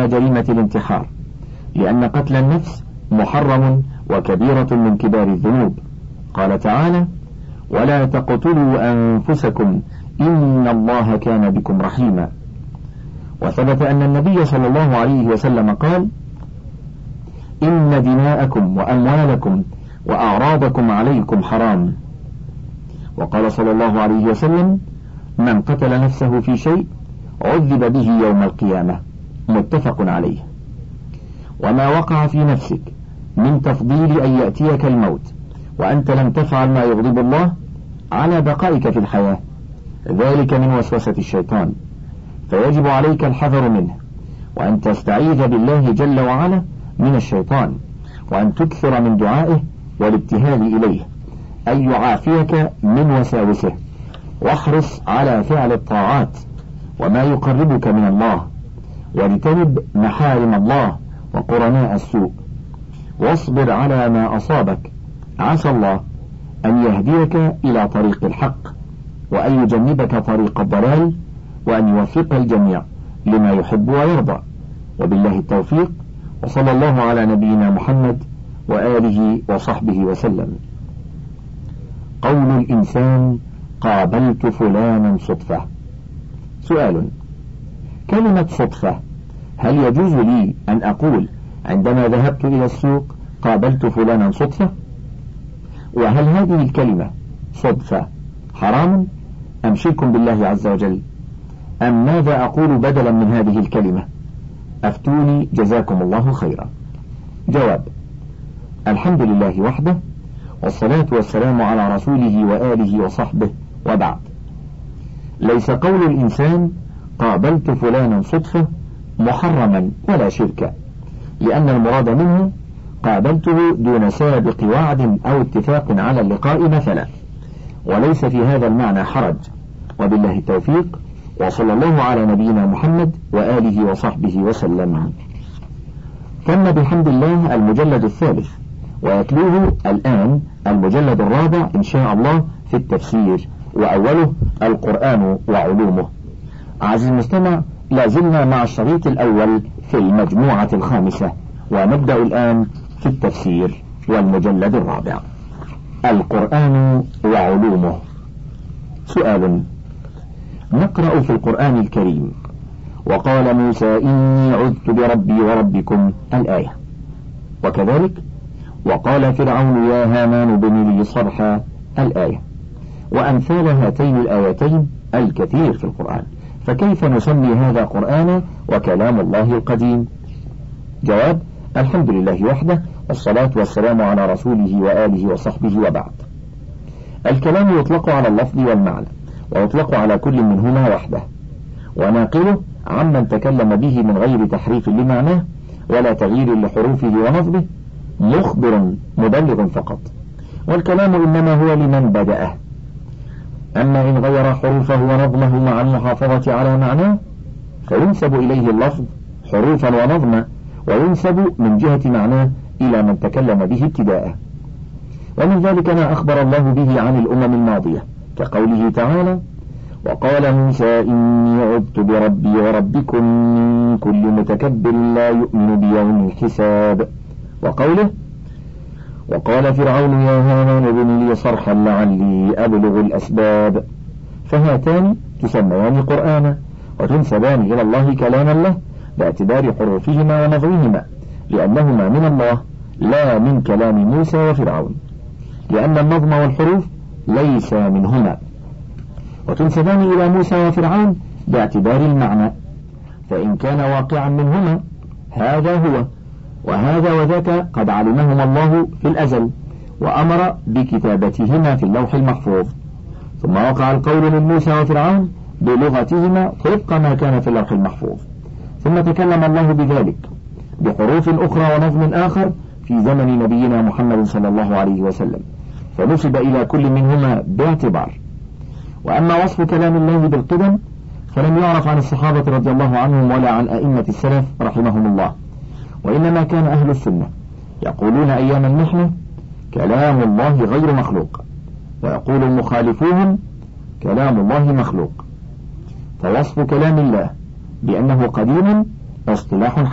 على جريمة الانتحار، لأن قتل النفس محرم وكبيرة من كبار الذنوب. قال تعالى: ولا تقتلوا أنفسكم إن الله كان بكم رحيما. وثبت أن النبي صلى الله عليه وسلم قال: إن دماءكم وأموالكم وأعراضكم عليكم حرام. وقال صلى الله عليه وسلم: من قتل نفسه في شيء عذب به يوم القيامة. متفق عليه. وما وقع في نفسك من تفضيل أن يأتيك الموت وأنت لم تفعل ما يغضب الله على بقائك في الحياة، ذلك من وسوسة الشيطان، فيجب عليك الحذر منه، وأن تستعيذ بالله جل وعلا من الشيطان، وأن تكثر من دعائه والابتهال إليه أن يعافيك من وساوسه، واحرص على فعل الطاعات وما يقربك من الله، واجتنب محارم الله وقرناء السوء، واصبر على ما أصابك، عسى الله أن يهديك إلى طريق الحق، وأن يجنبك طريق الضلال، وأن يوفق الجميع لما يحب ويرضى. وبالله التوفيق، وصلى الله على نبينا محمد وآله وصحبه وسلم. قول الإنسان: قابلت فلانا صدفة. سؤال: كلمة صدفة هل يجوز لي أن أقول عندما ذهبت إلى السوق قابلت فلانا صدفة؟ وهل هذه الكلمة صدفة حرام أم شرك بالله عز وجل، أم ماذا أقول بدلا من هذه الكلمة؟ أفتوني جزاكم الله خيرا. جواب: الحمد لله وحده، والصلاة والسلام على رسوله وآله وصحبه، وبعد. ليس قول الإنسان قابلت فلانا صدفة محرما ولا شركا، لأن المراد منه قابلته دون سابق وعد أو اتفاق على اللقاء مثلا، وليس في هذا المعنى حرج. وبالله التوفيق، وصلى الله على نبينا محمد وآله وصحبه وسلم. تم بحمد الله المجلد الثالث، ويتلوه الآن المجلد الرابع إن شاء الله في التفسير، وأوله القرآن وعلومه. عزيزي المستمع، لازلنا مع الشريط الأول في المجموعة الخامسة، ونبدأ الآن في التفسير والمجلد الرابع. القرآن وعلومه. سؤال: نقرأ في القرآن الكريم: وقال موسى إني عذت بربي وربكم، الآية، وكذلك وقال فرعون يا هامان ابن لي صرحا، الآية، وأمثال هاتين الآيتين الكثير في القرآن، فكيف نسمي هذا قرآنا وكلام الله القديم؟ جواب: الحمد لله وحده، والصلاة والسلام على رسوله وآله وصحبه، وبعد. الكلام يطلق على اللفظ والمعنى، ويطلق على كل منهما وحده، وناقله عمن تكلم به من غير تحريف لمعناه ولا تغيير لحروفه ونظمه، مخبر مبلغ فقط، والكلام إنما هو لمن بدأه. أما إن غير حروفه ونظمه مع المحافظة على معناه فينسب إليه اللفظ حروفا ونظما، وينسب من جهة معناه إلى من تكلم به ابتداءه. ومن ذلك ما أخبر الله به عن الأمم الماضية، كقوله تعالى: وقال موسى إني عذت بربي وربكم من كل متكبر لا يؤمن بيوم الحساب، وقوله: وقال فرعون يا هامان ابن لي صرحا لعلي أبلغ الأسباب. فهاتان تسميان قرآنا، وتنسبان إلى الله كلاما له باعتبار حروفهما ونظمهما، لأنهما من الله لا من كلام موسى وفرعون، لأن النظم والحروف ليس منهما. وتنسبان إلى موسى وفرعون باعتبار المعنى، فإن كان واقعا منهما هذا هو، وهذا وذاك قد علمهما الله في الأزل، وأمر بكتابتهما في اللوح المحفوظ، ثم وقع القول من موسى وفرعون بلغتهما وفق ما كان في اللوح المحفوظ، ثم تكلم الله بذلك بحروف أخرى ونظم آخر في زمن نبينا محمد صلى الله عليه وسلم، فنسب إلى كل منهما باعتبار. وأما وصف كلام الله بالقدم فلم يعرف عن الصحابة رضي الله عنهم ولا عن أئمة السلف رحمهم الله، وإنما كان أهل السنة يقولون أيام المحنة كلام الله غير مخلوق، ويقول مخالفوهم كلام الله مخلوق. فوصف كلام الله بأنه قديم اصطلاح